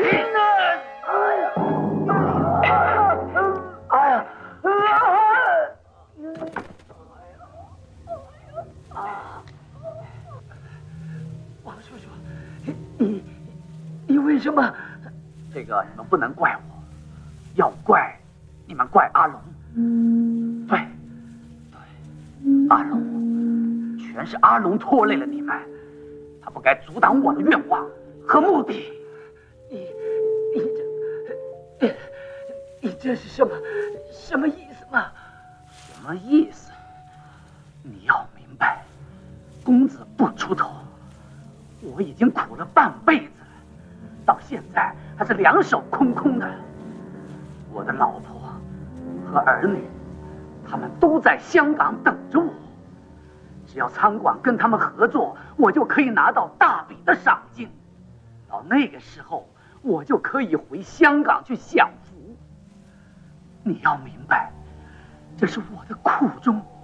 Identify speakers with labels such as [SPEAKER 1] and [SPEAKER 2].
[SPEAKER 1] 王叔叔，你为什么？
[SPEAKER 2] 这个你们不能怪我，要怪你们怪阿龙。对，阿龙，全是阿龙拖累了你们，他不该阻挡我的愿望和目的。
[SPEAKER 1] 你这是什么意思吗？
[SPEAKER 2] 什么意思？你要明白，公子不出头，我已经苦了半辈子了，到现在还是两手空空的。我的老婆和儿女，他们都在香港等着我。只要餐馆跟他们合作，我就可以拿到大笔的赏金。到那个时候，我就可以回香港去享福。你要明白，这是我的苦衷，